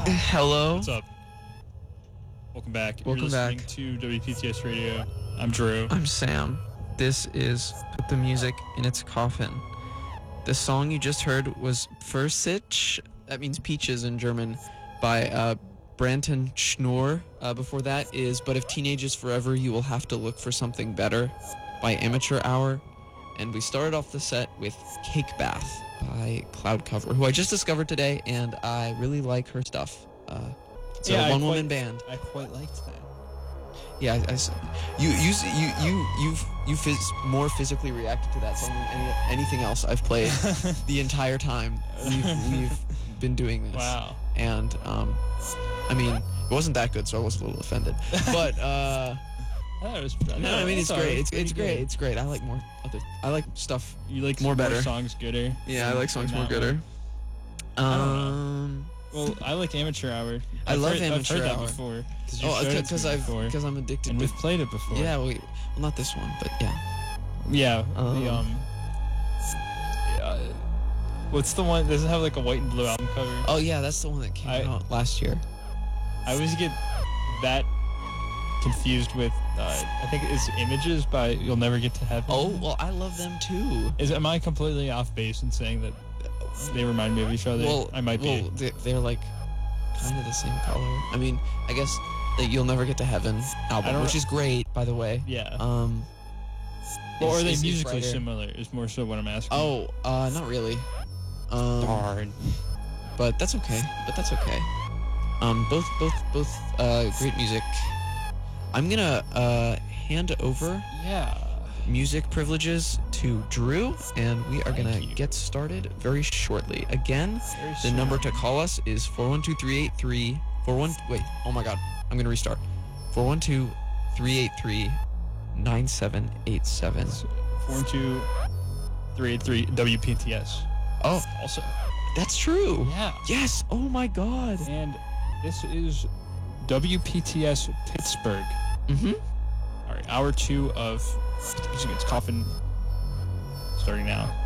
Hello. What's up? Welcome back. Welcome You're listening to WPTS Radio. I'm Drew. I'm Sam. This is Put the Music in Its Coffin. The song you just heard was Pfirsich, that means peaches in German, by Branton Schnur. Before that is But If Teenage Is Forever, You Will Have to Look for Something Better by Amateur Hour. And we started off the set with Cake Bath by Cloud Cover, who I just discovered today, and I really like her stuff. It's a one-woman band. I quite liked that. Yeah, you've more physically reacted to that song than anything else I've played the entire time we've been doing this. Wow. And I mean, it wasn't that good, so I was a little offended. But it's great. It's great. It's great. I like more other. I like stuff. You like more better songs gooder. Yeah, I like songs more gooder. Well, I like Amateur Hour. I've heard Amateur Hour. That before. Because I'm addicted. And we've played it before. Yeah, well, not this one, but yeah. Yeah. What's the one? Does it have like a white and blue album cover? Oh yeah, that's the one that came out last year. I always get that confused with. I think it's Images by You'll Never Get to Heaven. Oh well, I love them too. Am I completely off base in saying that they remind me of each other? Well, I might be. They're like kind of the same color. I mean, I guess the You'll Never Get to Heaven album, which is great, by the way. Yeah. Well, are they musically similar? Is more so what I'm asking. Oh, not really. Darn. But that's okay. Both great music. I'm gonna hand over music privileges to Drew, and we are gonna get started very shortly. Again, the number to call us is 412-383 Wait, oh my God, I'm gonna restart. 412-383-9787. 412-383 WPTS. Oh, also, that's true. Yeah. Yes. Oh my God. And this is WPTS Pittsburgh. Mm-hmm. All right, hour 2 of Music in Its Coffin starting now.